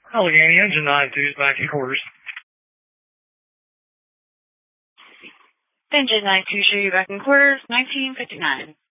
Allegheny Engine 92 is back in quarters. Engine 92 show you back in quarters, 1959.